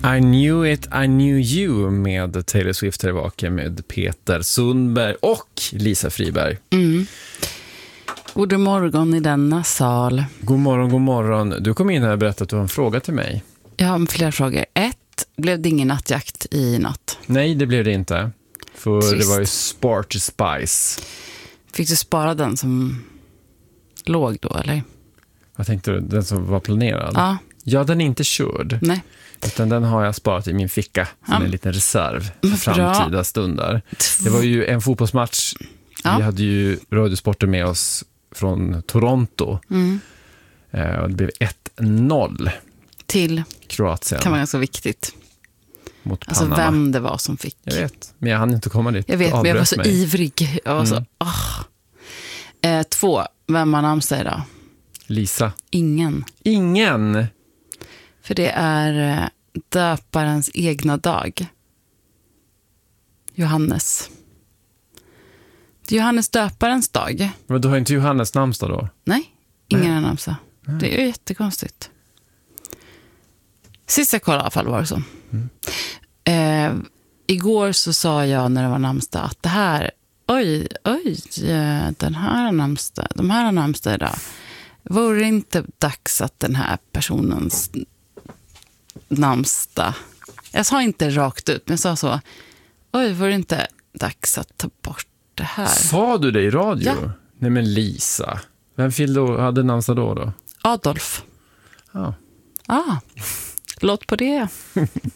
I knew it, I knew you med Taylor Swift tillbaka med Peter Sundberg och Lisa Friberg. God morgon i denna sal. God morgon, god morgon. Du kom in här och berättade att du har en fråga till mig. Jag har flera frågor. 1. Blev det ingen nattjakt i natt? Nej, det blev det inte. För Trist. det var ju Sporty Spice. Fick du spara den som låg då, eller? Vad tänkte du? Den som var planerad? Ja. Ja, den är inte körd. Nej. Utan den har jag sparat i min ficka som en liten reserv för Bra. framtida stunder. Det var ju en fotbollsmatch. Ja. Vi hade ju Radiosporten med oss från Toronto. Och det blev 1-0 Till Kroatien kan vara ganska viktigt. mot Alltså Panama. vem det var som fick. Jag vet, men jag hann inte komma dit. Jag vet, men jag var så Avbröt mig. ivrig. Jag var så, 2. Vem har namnsdag idag? Lisa. Ingen. Ingen! För det är döparens egna dag. Johannes. Det är Johannes döparens dag. Men du har inte Johannes namnsdag då? Nej, ingen har namnsdag. Det är ju jättekonstigt. Sist jag kollade i alla fall var det så. Igår så sa jag när det var namnsdag att det här, den här har namnsdag, de här har namnsdag idag. Vore det inte dags att den här personens namnsdag, jag sa inte rakt ut, men jag sa så, vore det inte dags att ta bort det här? Sa du det i radio? Ja. Nej men Lisa. Vem hade namnsdag då? Adolf. Ja. Låt på det.